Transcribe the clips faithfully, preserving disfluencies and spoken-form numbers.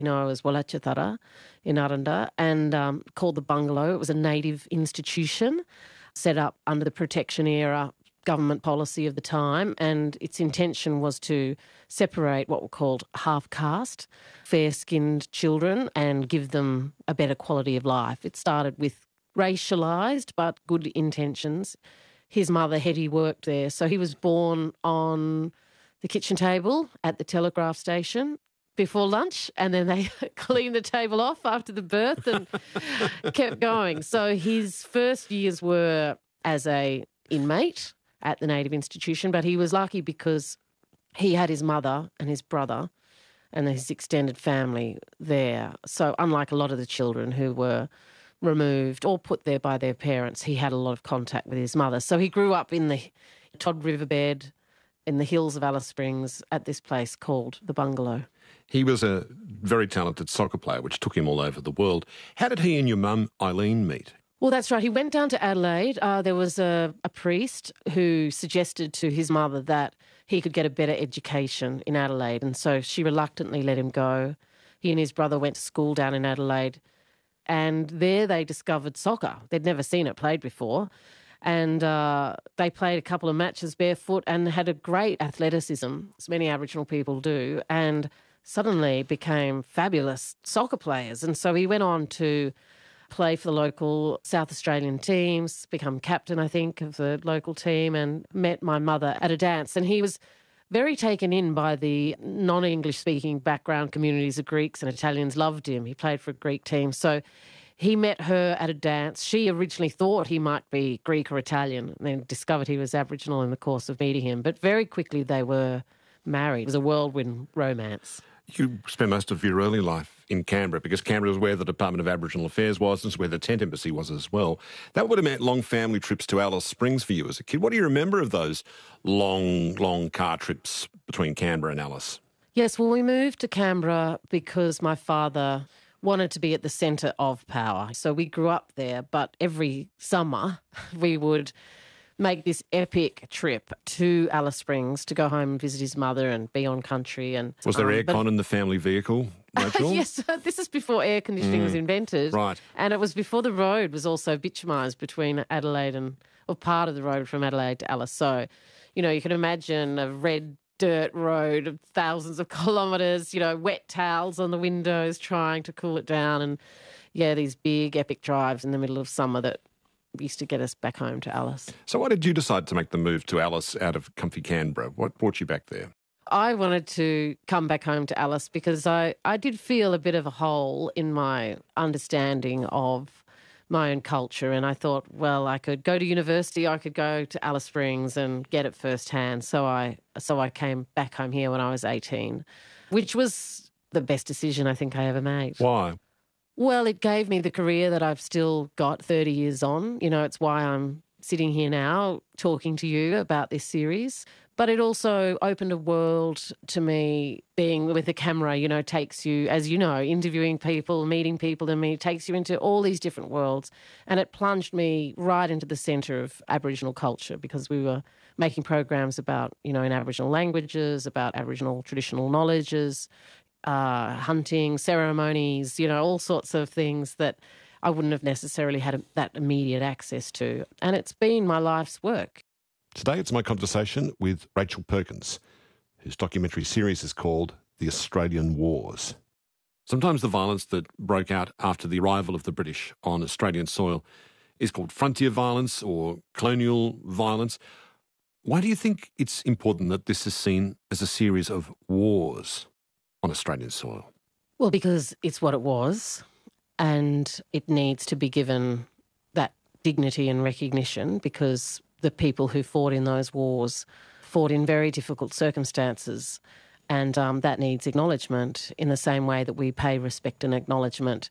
you know, as Walachatara in Aranda, and um, called the Bungalow. It was a native institution set up under the protection era government policy of the time, and its intention was to separate what were called half-caste, fair-skinned children and give them a better quality of life. It started with racialised but good intentions. His mother, Hetty, worked there, so he was born on the kitchen table at the telegraph station before lunch, and then they cleaned the table off after the birth and kept going. So his first years were as a inmate at the native institution, but he was lucky because he had his mother and his brother and his extended family there. So unlike a lot of the children who were removed or put there by their parents, he had a lot of contact with his mother. So he grew up in the Todd Riverbed in the hills of Alice Springs at this place called the Bungalow. He was a very talented soccer player, which took him all over the world. How did he and your mum, Eileen, meet? Well, that's right. He went down to Adelaide. Uh, there was a, a priest who suggested to his mother that he could get a better education in Adelaide, and so she reluctantly let him go. He and his brother went to school down in Adelaide, and there they discovered soccer. They'd never seen it played before, and uh, they played a couple of matches barefoot and had a great athleticism, as many Aboriginal people do, and suddenly became fabulous soccer players. And so he went on to play for the local South Australian teams, become captain, I think, of the local team, and met my mother at a dance. And he was very taken in by the non-English speaking background communities of Greeks and Italians loved him. He played for a Greek team. So he met her at a dance. She originally thought he might be Greek or Italian and then discovered he was Aboriginal in the course of meeting him. But very quickly they were married. It was a whirlwind romance. You spent most of your early life in Canberra because Canberra was where the Department of Aboriginal Affairs was and it's where the Tent Embassy was as well. That would have meant long family trips to Alice Springs for you as a kid. What do you remember of those long, long car trips between Canberra and Alice? Yes, well, we moved to Canberra because my father wanted to be at the centre of power. So we grew up there, but every summer we would make this epic trip to Alice Springs to go home and visit his mother and be on country. And was there um, aircon but... in the family vehicle, Rachel? Yes, this is before air conditioning mm. was invented. Right. And it was before the road was also bitumised between Adelaide and, or part of the road from Adelaide to Alice. So, you know, you can imagine a red dirt road of thousands of kilometres, you know, wet towels on the windows trying to cool it down. And, yeah, these big epic drives in the middle of summer that used to get us back home to Alice. So why did you decide to make the move to Alice out of comfy Canberra? What brought you back there? I wanted to come back home to Alice because I, I did feel a bit of a hole in my understanding of my own culture, and I thought, well, I could go to university, I could go to Alice Springs and get it firsthand. So I so I came back home here when I was eighteen, which was the best decision I think I ever made. Why? Well, it gave me the career that I've still got thirty years on. You know, it's why I'm sitting here now talking to you about this series. But it also opened a world to me. Being with a camera, you know, takes you, as you know, interviewing people, meeting people, and me takes you into all these different worlds. And it plunged me right into the centre of Aboriginal culture because we were making programs about, you know, in Aboriginal languages, about Aboriginal traditional knowledges, Uh, hunting, ceremonies, you know, all sorts of things that I wouldn't have necessarily had a, that immediate access to. And it's been my life's work. Today it's my conversation with Rachel Perkins, whose documentary series is called The Australian Wars. Sometimes the violence that broke out after the arrival of the British on Australian soil is called frontier violence or colonial violence. Why do you think it's important that this is seen as a series of wars on Australian soil? Well, because it's what it was and it needs to be given that dignity and recognition because the people who fought in those wars fought in very difficult circumstances and um, that needs acknowledgement in the same way that we pay respect and acknowledgement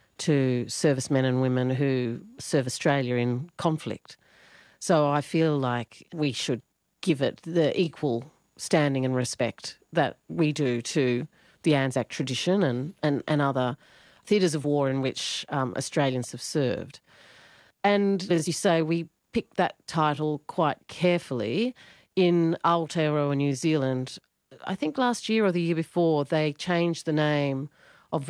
to servicemen and women who serve Australia in conflict. So I feel like we should give it the equal standing and respect that we do to the Anzac tradition and, and, and other theatres of war in which um, Australians have served. And as you say, we picked that title quite carefully. In Aotearoa, New Zealand, I think last year or the year before, they changed the name